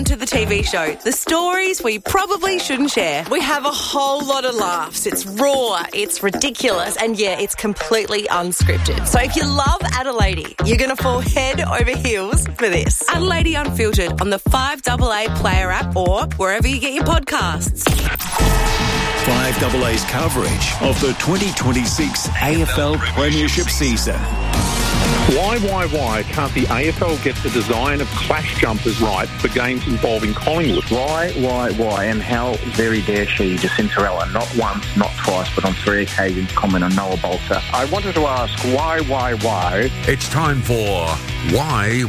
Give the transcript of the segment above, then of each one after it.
To the TV show, the stories we probably shouldn't share. We have a whole lot of laughs. It's raw, it's ridiculous, and yeah, it's completely unscripted. So if you love Adelaide, you're going to fall head over heels for this. Adelaide Unfiltered on the 5AA Player app or wherever you get your podcasts. 5AA's coverage of the 2026 AFL Premiership season. Why can't the AFL get the design of clash jumpers right for games involving Collingwood? Why? And how very dare she, Jacintarella, not once, not twice, but on 3 occasions comment on Noah Bolter. I wanted to ask why? It's time for Why?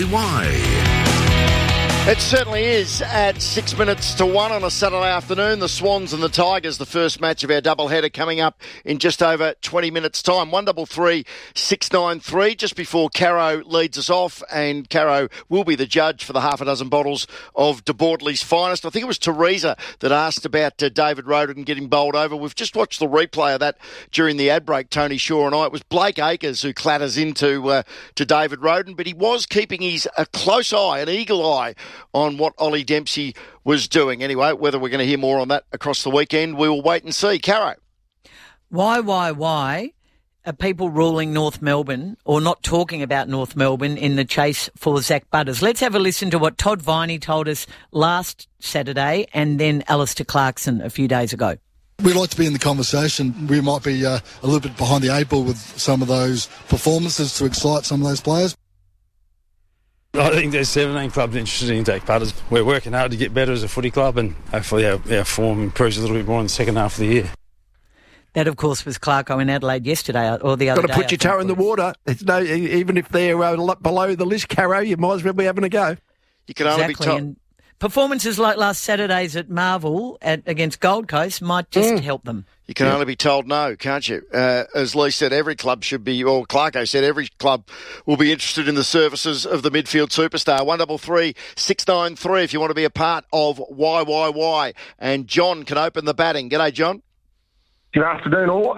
It certainly is at 6 minutes to 1 on a Saturday afternoon. The Swans and the Tigers, the first match of our doubleheader coming up in just over 20 minutes' time. 133 693 just before Caro leads us off, and Caro will be the judge for the half a dozen bottles of De Bortley's finest. I think it was Teresa that asked about David Roden getting bowled over. We've just watched the replay of that during the ad break, Tony Shaw and I. It was Blake Acres who clatters into to David Roden, but he was keeping a close eye, an eagle eye, on what Ollie Dempsey was doing. Anyway, whether we're going to hear more on that across the weekend, we will wait and see. Caro. Why are people ruling North Melbourne or not talking about North Melbourne in the chase for Zach Butters? Let's have a listen to what Todd Viney told us last Saturday and then Alistair Clarkson a few days ago. We like to be in the conversation. We might be a little bit behind the eight ball with some of those performances to excite some of those players. I think there's 17 clubs interested in Zach Butters. We're working hard to get better as a footy club, and hopefully our form improves a little bit more in the second half of the year. That, of course, was Clarko in Adelaide yesterday or the other day. Got to put your toe in the water. It's even if they're below the list, Caro, you might as well be having a go. You can only be told. And performances like last Saturday's at Marvel against Gold Coast might just help them. You can only be told no, can't you? As Lee said, every club should be, or Clarko said, every club will be interested in the services of the midfield superstar. 133 693 if you want to be a part of why. And John can open the batting. G'day, John. Good afternoon, all.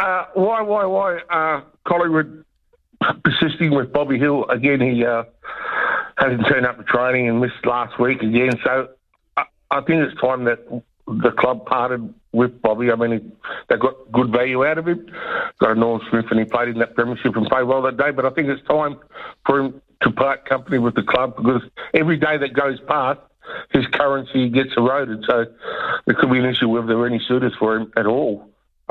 Why Collingwood persisting with Bobby Hill again? He hasn't turned up to training and missed last week again. So I think it's time that the club parted with Bobby. I mean, they got good value out of him. Got a Norm Smith, and he played in that premiership and played well that day. But I think it's time for him to part company with the club, because every day that goes past, his currency gets eroded. So there could be an issue whether there are any suitors for him at all.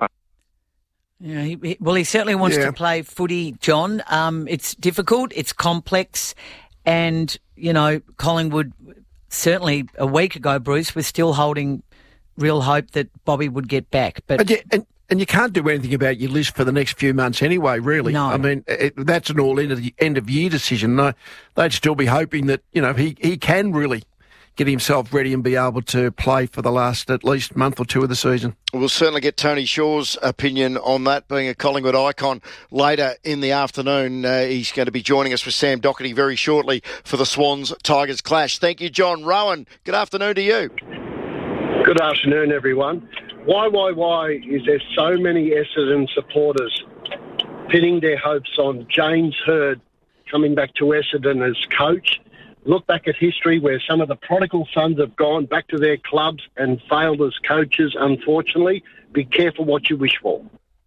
Yeah, he certainly wants to play footy, John. It's difficult, it's complex, and, Collingwood, certainly a week ago, Bruce, was still holding real hope that Bobby would get back. But and you can't do anything about your list for the next few months anyway, really. No. I mean, that's an end-of-year decision. They'd still be hoping that, he can really get himself ready and be able to play for the last at least month or two of the season. We'll certainly get Tony Shaw's opinion on that, being a Collingwood icon, later in the afternoon. He's going to be joining us with Sam Docherty very shortly for the Swans-Tigers clash. Thank you, John. Rowan, good afternoon to you. Good afternoon, everyone. Why is there so many Essendon supporters pinning their hopes on James Hird coming back to Essendon as coach? Look back at history where some of the prodigal sons have gone back to their clubs and failed as coaches, unfortunately. Be careful what you wish for.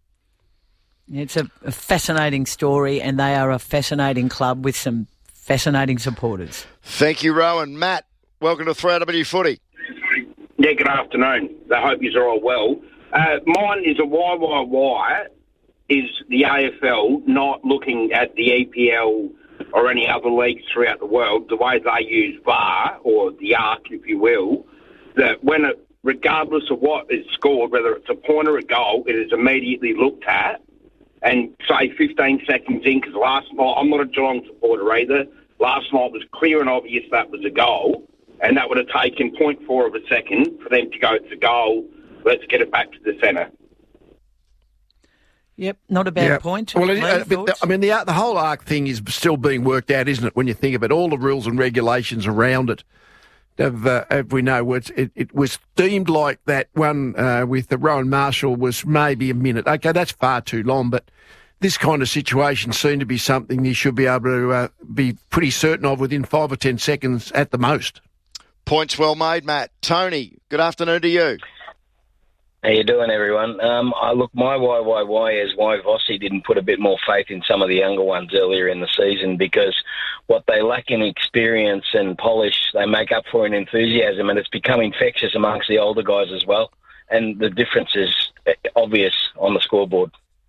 It's a fascinating story, and they are a fascinating club with some fascinating supporters. Thank you, Rowan. Matt, welcome to 3AW Footy. Yeah, good afternoon. I hope you're all well. Mine is a why is the AFL not looking at the EPL or any other leagues throughout the world, the way they use VAR, or the ARC, if you will, that regardless of what is scored, whether it's a point or a goal, it is immediately looked at, and say 15 seconds in, because last night, I'm not a Geelong supporter either, last night was clear and obvious that was a goal, and that would have taken 0.4 of a second for them to go, it's a goal, let's get it back to the centre. Yep, not a bad point. Well, the whole ARC thing is still being worked out, isn't it, when you think of it? All the rules and regulations around it, as we know, it was deemed like that one with the Rowan Marshall was maybe a minute. Okay, that's far too long, but this kind of situation seemed to be something you should be able to be pretty certain of within 5 or 10 seconds at the most. Points well made, Matt. Tony, good afternoon to you. How you doing, everyone? Look, my why is why Vossi didn't put a bit more faith in some of the younger ones earlier in the season, because what they lack in experience and polish, they make up for in enthusiasm, and it's become infectious amongst the older guys as well. And the difference is obvious on the scoreboard.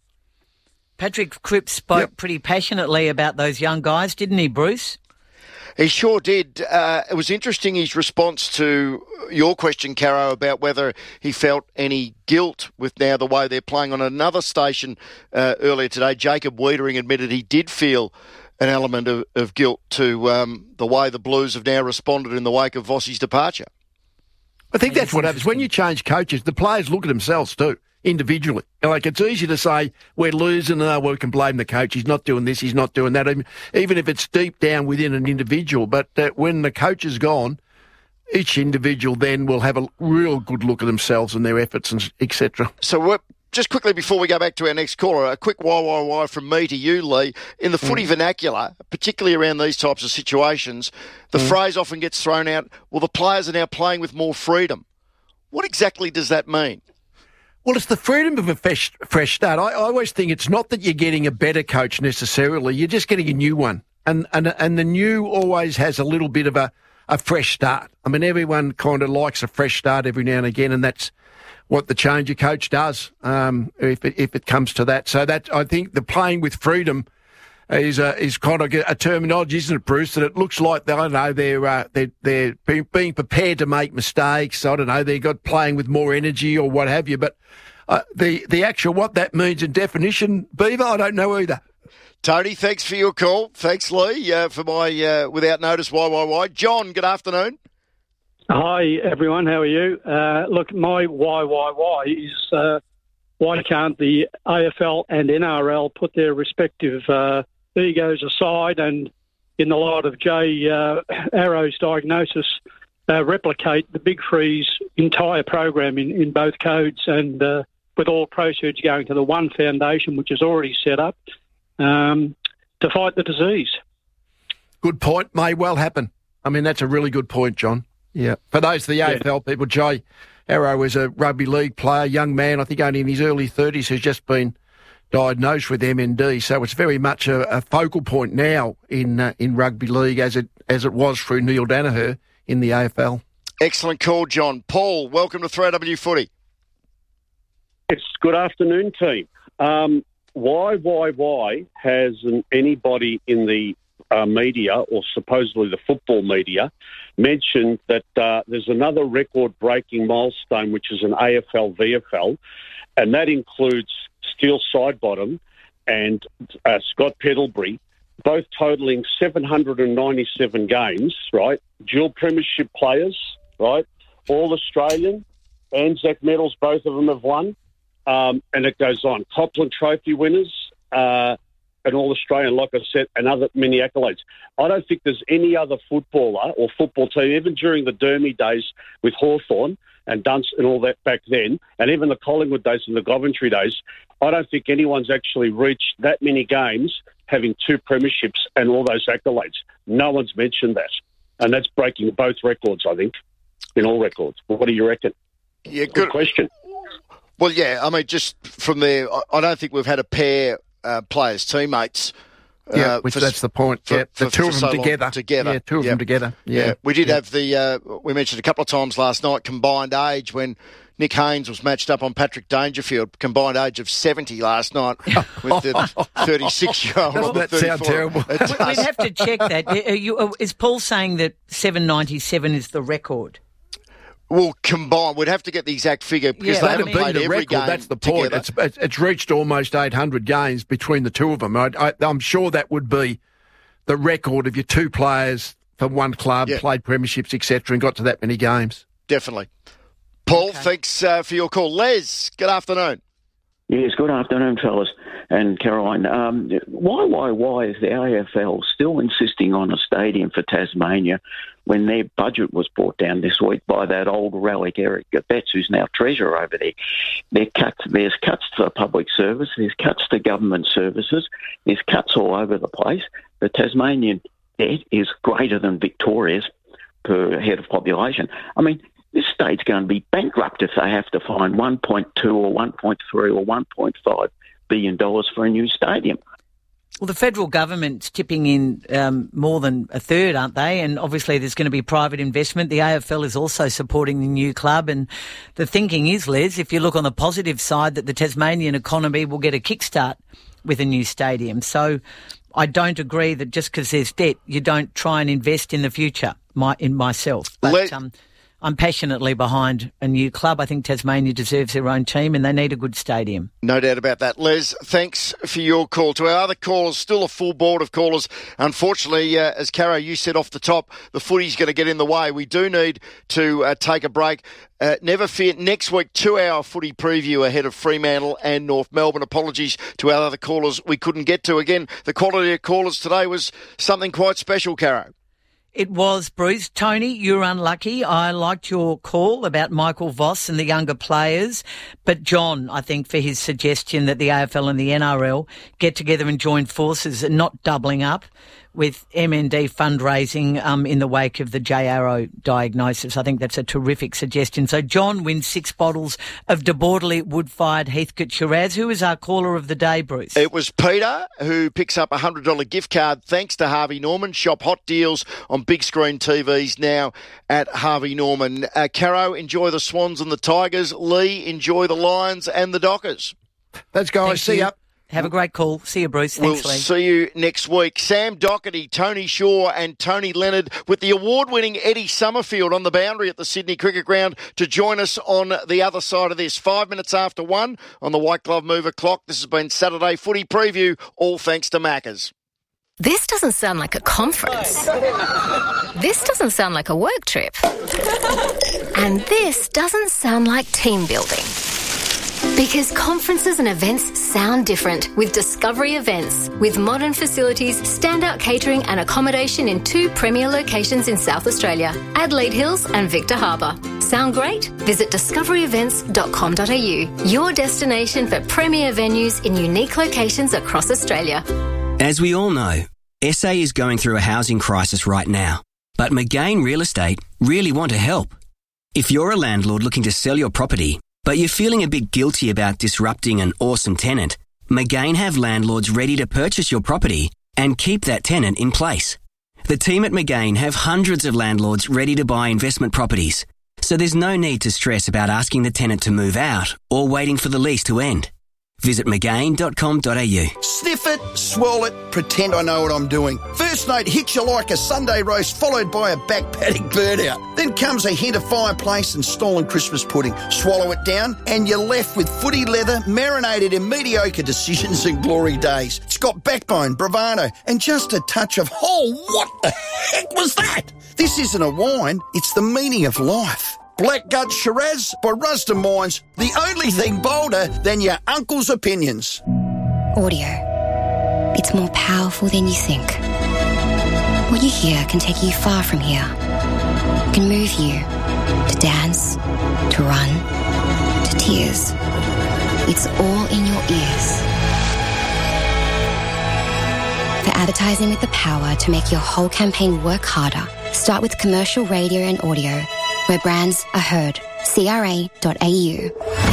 Patrick Cripps spoke pretty passionately about those young guys, didn't he, Bruce? He sure did. It was interesting, his response to your question, Caro, about whether he felt any guilt with now the way they're playing. On another station earlier today, Jacob Wiedering admitted he did feel an element of guilt to the way the Blues have now responded in the wake of Vossi's departure. I think that's what happens. When you change coaches, the players look at themselves too, individually. Like, it's easy to say, we're losing, we can blame the coach, he's not doing this, he's not doing that, even if it's deep down within an individual. But when the coach is gone, each individual then will have a real good look at themselves and their efforts, and etc. So just quickly before we go back to our next caller, a quick why from me to you, Lee. In the footy vernacular, particularly around these types of situations, the phrase often gets thrown out, well, the players are now playing with more freedom. What exactly does that mean? Well, it's the freedom of a fresh start. I always think it's not that you're getting a better coach necessarily, you're just getting a new one. And the new always has a little bit of a fresh start. I mean, everyone kind of likes a fresh start every now and again, and that's what the change of coach does, if it comes to that. So that, I think the playing with freedom is kind of a terminology, isn't it, Bruce? That it looks like they're being prepared to make mistakes. I don't know, they're playing with more energy or what have you. But the actual what that means in definition, Beaver, I don't know either. Tony, thanks for your call. Thanks, Lee, for my without notice why. John, good afternoon. Hi, everyone. How are you? Look, my why is why can't the AFL and NRL put their respective egos aside and, in the light of Jay Arrow's diagnosis, replicate the Big Three's entire program in both codes, and with all proceeds going to the one foundation, which is already set up, to fight the disease. Good point. May well happen. I mean, that's a really good point, John. Yeah. For those of the AFL people, Jay Arrow is a rugby league player, young man, I think only in his early 30s, who's just been diagnosed with MND. So it's very much a focal point now in rugby league, as it was through Neil Danaher in the AFL. Excellent call, John. Paul, welcome to 3AW Footy. It's good afternoon, team. Why hasn't anybody in the media, or supposedly the football media, mentioned that there's another record-breaking milestone, which is an AFL VFL, and that includes Steele Sidebottom and Scott Pendlebury, both totalling 797 games, right? Dual premiership players, right? All Australian, Anzac medals, both of them have won, and it goes on. Copland Trophy winners, and all Australian, like I said, and other many accolades. I don't think there's any other footballer or football team, even during the Dermy days with Hawthorn and Dunst and all that back then, and even the Collingwood days and the Coventry days, I don't think anyone's actually reached that many games having two premierships and all those accolades. No one's mentioned that. And that's breaking both records, I think, in all records. Well, what do you reckon? Yeah, good question. Well, yeah, I mean, just from there, I don't think we've had a pair players, teammates. That's the point. The two of them together. Yeah, two of them together. Yeah. We did have we mentioned a couple of times last night, combined age, when Nick Haynes was matched up on Patrick Dangerfield, combined age of 70 last night with the 36-year-old. Doesn't that sound terrible? We'd have to check that. Is Paul saying that 797 is the record? Well, combined, we'd have to get the exact figure because they haven't played every record, game. That's the point. It's reached almost 800 games between the two of them. I'm sure that would be the record if your two players from one club played premierships, etc., and got to that many games. Definitely. Paul, thanks for your call. Les, good afternoon. Yes, good afternoon, fellas and Caroline. Why is the AFL still insisting on a stadium for Tasmania when their budget was brought down this week by that old relic Eric Betts, who's now treasurer over there? There's cuts to public service, there's cuts to government services, there's cuts all over the place. The Tasmanian debt is greater than Victoria's. per head of population. I mean, this state's going to be bankrupt if they have to find $1.2 or $1.3 or $1.5 billion for a new stadium. Well, the federal government's tipping in more than a third, aren't they? And obviously there's going to be private investment. The AFL is also supporting the new club. And the thinking is, Les, if you look on the positive side, that the Tasmanian economy will get a kickstart with a new stadium. So I don't agree that just because there's debt, you don't try and invest in the future, myself. But I'm passionately behind a new club. I think Tasmania deserves their own team and they need a good stadium. No doubt about that. Les, thanks for your call. To our other callers, still a full board of callers. Unfortunately, as Caro, you said off the top, the footy's going to get in the way. We do need to take a break. Never fear, next week, 2-hour footy preview ahead of Fremantle and North Melbourne. Apologies to our other callers we couldn't get to. Again, the quality of callers today was something quite special, Caro. It was, Bruce. Tony, you're unlucky. I liked your call about Michael Voss and the younger players. But John, I think, for his suggestion that the AFL and the NRL get together and join forces and not doubling up with MND fundraising in the wake of the J. Arrow diagnosis. I think that's a terrific suggestion. So John wins 6 bottles of De Bordeley wood-fired Heathcote Shiraz. Who is our caller of the day, Bruce? It was Peter, who picks up a $100 gift card thanks to Harvey Norman. Shop hot deals on big screen TVs now at Harvey Norman. Caro, enjoy the Swans and the Tigers. Lee, enjoy the Lions and the Dockers. Thanks, guys. See ya. Have a great call. See you, Bruce. Thanks, We'll Lee. see you next week. Sam Docherty, Tony Shaw and Tony Leonard with the award-winning Eddie Summerfield on the boundary at the Sydney Cricket Ground to join us on the other side of this. 5 minutes after 1 on the White Glove Mover clock. This has been Saturday Footy Preview, all thanks to Macca's. This doesn't sound like a conference. This doesn't sound like a work trip. And this doesn't sound like team building. Because conferences and events sound different with Discovery Events. With modern facilities, standout catering and accommodation in 2 premier locations in South Australia, Adelaide Hills and Victor Harbour. Sound great? Visit discoveryevents.com.au, your destination for premier venues in unique locations across Australia. As we all know, SA is going through a housing crisis right now, but McGain Real Estate really want to help. If you're a landlord looking to sell your property, but you're feeling a bit guilty about disrupting an awesome tenant, McGain have landlords ready to purchase your property and keep that tenant in place. The team at McGain have hundreds of landlords ready to buy investment properties, so there's no need to stress about asking the tenant to move out or waiting for the lease to end. Visit McGain.com.au. Sniff it, swirl it, pretend I know what I'm doing. First note hits you like a Sunday roast followed by a back paddock burnout. Then comes a hint of fireplace and stolen Christmas pudding. Swallow it down and you're left with footy leather marinated in mediocre decisions and glory days. It's got backbone, bravado and just a touch of, oh, what the heck was that? This isn't a wine, it's the meaning of life. Black Gut Shiraz by Rusden Wines, the only thing bolder than your uncle's opinions. Audio. It's more powerful than you think. What you hear can take you far from here. It can move you to dance, to run, to tears. It's all in your ears. For advertising with the power to make your whole campaign work harder, start with commercial radio and audio, where brands are heard. CRA.au.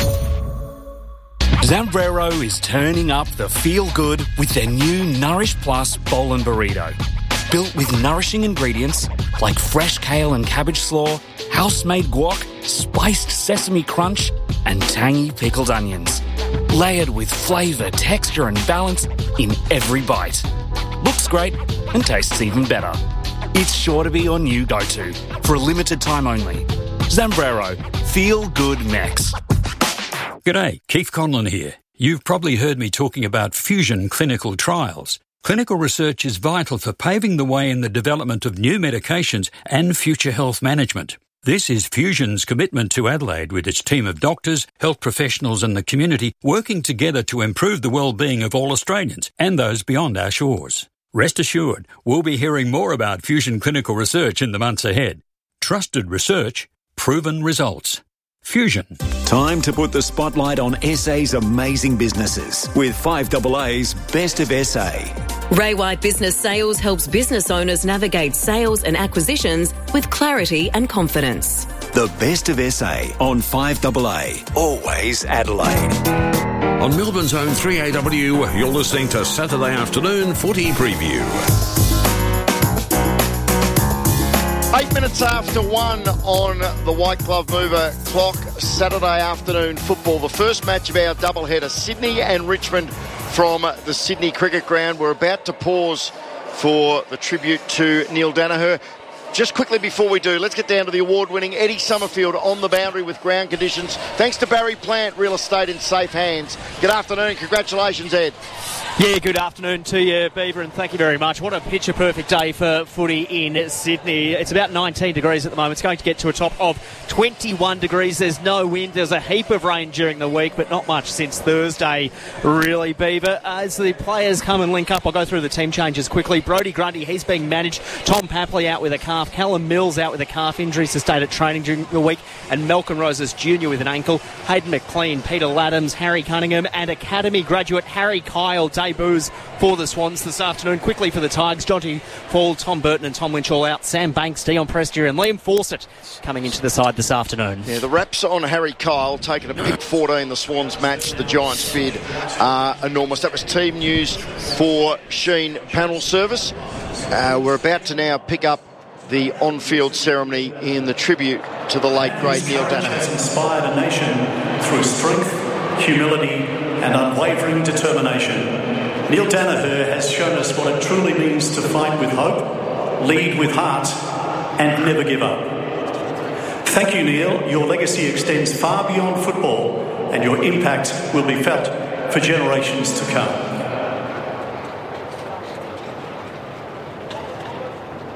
Zambrero is turning up the feel-good with their new Nourish Plus Bowl and Burrito. Built with nourishing ingredients like fresh kale and cabbage slaw, house-made guac, spiced sesame crunch, and tangy pickled onions. Layered with flavour, texture and balance in every bite. Looks great and tastes even better. It's sure to be your new go-to for a limited time only. Zambrero. Feel good Mex. G'day, Keith Conlon here. You've probably heard me talking about fusion clinical trials. Clinical research is vital for paving the way in the development of new medications and future health management. This is Fusion's commitment to Adelaide with its team of doctors, health professionals and the community working together to improve the well-being of all Australians and those beyond our shores. Rest assured, we'll be hearing more about fusion clinical research in the months ahead. Trusted research, proven results. Fusion. Time to put the spotlight on SA's amazing businesses with 5AA's Best of SA. Ray White Business Sales helps business owners navigate sales and acquisitions with clarity and confidence. The Best of SA on 5AA. Always Adelaide. On Melbourne's own 3AW, you're listening to Saturday Afternoon Footy Preview. 8 minutes after 1 on the White Glove Mover clock, Saturday afternoon football. The first match of our doubleheader, Sydney and Richmond from the Sydney Cricket Ground. We're about to pause for the tribute to Neil Daniher. Just quickly before we do, let's get down to the award-winning Eddie Summerfield on the boundary with ground conditions. Thanks to Barry Plant, real estate in safe hands. Good afternoon. Congratulations, Ed. Yeah, good afternoon to you, Beaver, and thank you very much. What a picture-perfect day for footy in Sydney. It's about 19 degrees at the moment. It's going to get to a top of 21 degrees. There's no wind. There's a heap of rain during the week, but not much since Thursday, really, Beaver. As the players come and link up, I'll go through the team changes quickly. Brodie Grundy, he's being managed. Tom Papley out with a calf. Callum Mills out with a calf injury sustained at training during the week. And Malcolm Roses Jr. with an ankle. Hayden McLean, Peter Laddams, Harry Cunningham, and Academy graduate Harry Kyle debuts for the Swans this afternoon. Quickly for the Tigers, Jonty Fall, Tom Burton and Tom Lynch all out. Sam Banks, Dion Prestia and Liam Fawcett coming into the side this afternoon. Yeah, the raps on Harry Kyle taking a pick 14 the Swans match. The Giants bid enormous. That was team news for Sheen Panel Service. We're about to now pick up the on-field ceremony in the tribute to the late, great Neil Daniher. Has inspired a nation through strength, humility and unwavering determination. Neil Daniher has shown us what it truly means to fight with hope, lead with heart and never give up. Thank you, Neil. Your legacy extends far beyond football and your impact will be felt for generations to come.